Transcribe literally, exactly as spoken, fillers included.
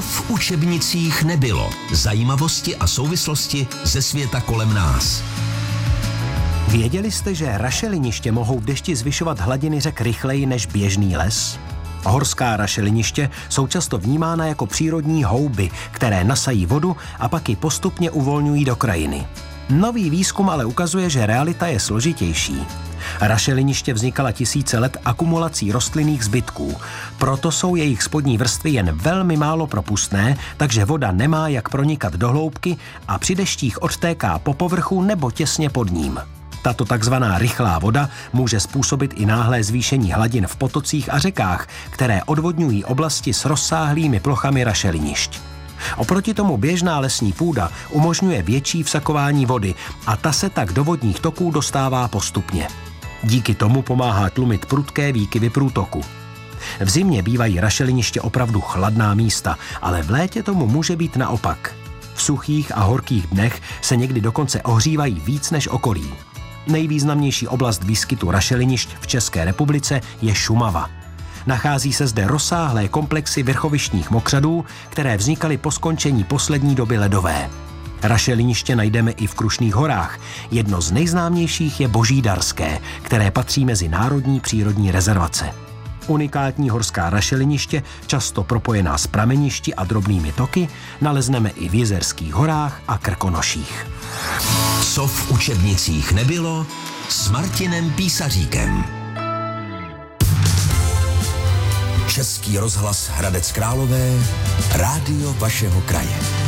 v učebnicích nebylo. Zajímavosti a souvislosti ze světa kolem nás. Věděli jste, že rašeliniště mohou v dešti zvyšovat hladiny řek rychleji než běžný les? Horská rašeliniště jsou často vnímána jako přírodní houby, které nasají vodu a pak ji postupně uvolňují do krajiny. Nový výzkum ale ukazuje, že realita je složitější. Rašeliniště vznikala tisíce let akumulací rostlinných zbytků, proto jsou jejich spodní vrstvy jen velmi málo propustné, takže voda nemá jak pronikat do hloubky a při deštích odtéká po povrchu nebo těsně pod ním. Tato takzvaná rychlá voda může způsobit i náhlé zvýšení hladin v potocích a řekách, které odvodňují oblasti s rozsáhlými plochami rašelinišť. Oproti tomu běžná lesní půda umožňuje větší vsakování vody a ta se tak do vodních toků dostává postupně. Díky tomu pomáhá tlumit prudké výkyvy průtoku. V zimě bývají rašeliniště opravdu chladná místa, ale v létě tomu může být naopak. V suchých a horkých dnech se někdy dokonce ohřívají víc než okolí. Nejvýznamnější oblast výskytu rašelinišť v České republice je Šumava. Nachází se zde rozsáhlé komplexy vrchovištních mokřadů, které vznikaly po skončení poslední doby ledové. Rašeliniště najdeme i v Krušných horách. Jedno z nejznámějších je Božídarské, které patří mezi národní přírodní rezervace. Unikátní horská rašeliniště, často propojená s prameništi a drobnými toky, nalezneme i v Jizerských horách a Krkonoších. Co v učebnicích nebylo, s Martinem Písaříkem. Český rozhlas Hradec Králové, rádio vašeho kraje.